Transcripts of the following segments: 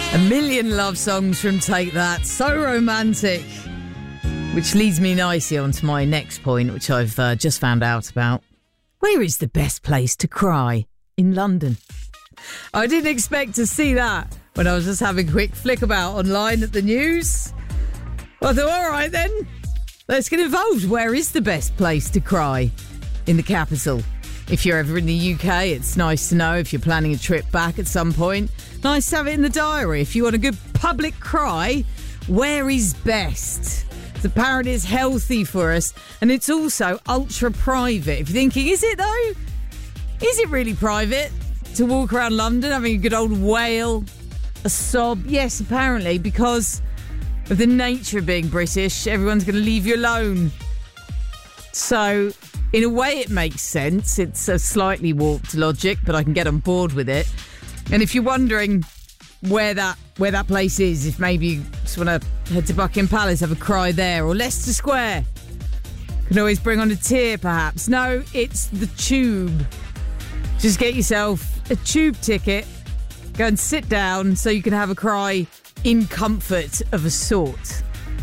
A million love songs from Take That. So romantic. Which leads me nicely on to my next point, which I've just found out about. Where is the best place to cry? In London. I didn't expect to see that when I was just having a quick flick about online at the news. Well, I thought, all right then, let's get involved. Where is the best place to cry? In the capital. If you're ever in the UK, it's nice to know if you're planning a trip back at some point. Nice to have it in the diary. If you want a good public cry, where is best? Apparently it's healthy for us, and it's also ultra private. If you're thinking, is it though? Is it really private to walk around London having a good old wail, a sob? Yes, apparently, because of the nature of being British, everyone's going to leave you alone. So, in a way, it makes sense. It's a slightly warped logic, but I can get on board with it. And if you're wondering where that place is, if maybe you just want to head to Buckingham Palace, have a cry there, or Leicester Square, can always bring on a tear, perhaps. No, it's the Tube. Just get yourself a Tube ticket, go and sit down so you can have a cry in comfort of a sort.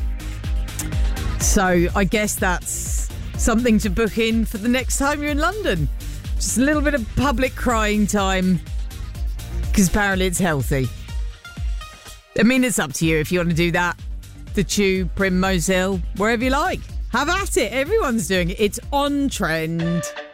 So I guess that's something to book in for the next time you're in London. Just a little bit of public crying time, because apparently it's healthy. I mean, it's up to you if you want to do that. The Tube, Primrose Hill, wherever you like. Have at it. Everyone's doing it. It's on trend.